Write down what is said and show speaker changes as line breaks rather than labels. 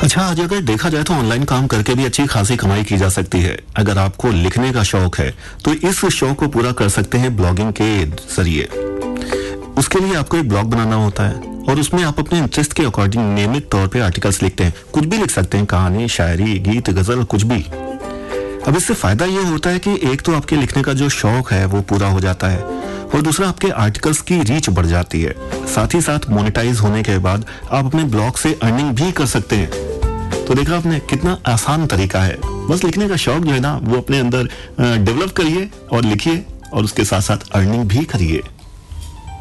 अच्छा, आज अगर देखा जाए तो ऑनलाइन काम करके भी अच्छी खासी कमाई की जा सकती है। अगर आपको लिखने का शौक है तो इस शौक को पूरा कर सकते हैं ब्लॉगिंग के जरिए। उसके लिए आपको एक ब्लॉग बनाना होता है और उसमें आप अपने इंटरेस्ट के अकॉर्डिंग नियमित तौर पे आर्टिकल्स लिखते हैं। कुछ भी लिख सकते हैं, कहानी, शायरी, गीत, गजल, कुछ भी। अब इससे फायदा ये होता है कि एक तो आपके लिखने का जो शौक है वो पूरा हो जाता है और दूसरा आपके आर्टिकल्स की रीच बढ़ जाती है। साथ ही साथ मोनेटाइज होने के बाद आप अपने ब्लॉग से अर्निंग भी कर सकते हैं। तो देखा आपने कितना आसान तरीका है। बस लिखने का शौक जो है ना वो अपने अंदर डेवलप करिए और लिखिए और उसके साथ साथ अर्निंग भी करिए।